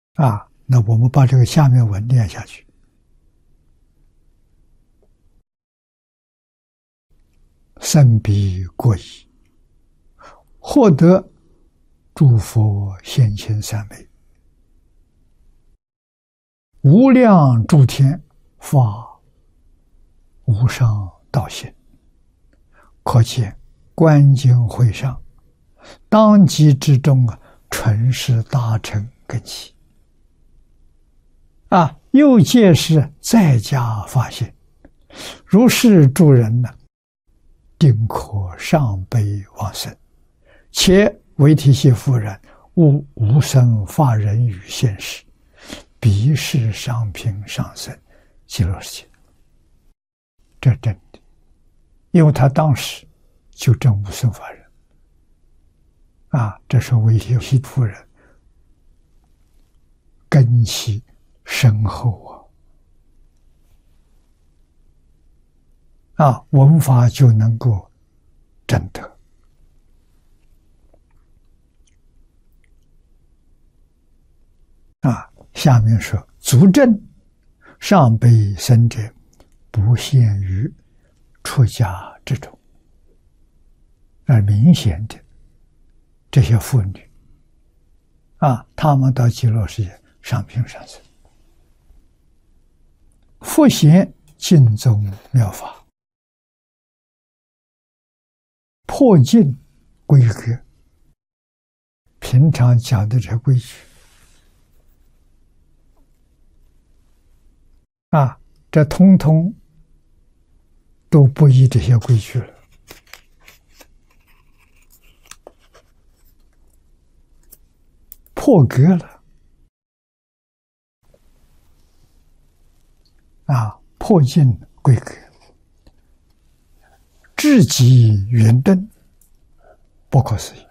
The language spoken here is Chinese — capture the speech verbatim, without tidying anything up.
啊，那我们把这个下面文念下去。甚彼过矣，获得诸佛现前三昧，无量诸天发无上道心，可见观经会上当机之中啊，纯是大乘根器啊，又皆是在家发现，如是诸人呢，定可上悲往生，且为提系夫人悟无生法忍语现实，彼是上品上生极乐世界。这真的，因为他当时就证无生法忍啊，这是为提系夫人根器深厚啊，啊，闻法就能够证得。啊，下面说足证上辈生者，不限于出家之中，而明显的这些妇女啊，她们到极乐世界上品上生，复显净宗妙法，破尽规格，平常讲的这规矩啊，这通通都不依这些规矩了，破格了啊，破尽规格，至极圆顿，不可思议。